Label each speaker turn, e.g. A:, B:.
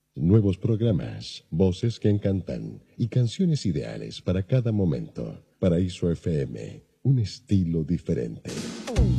A: Nuevos programas, voces que encantan y canciones ideales para cada momento. Paraíso FM, un estilo diferente.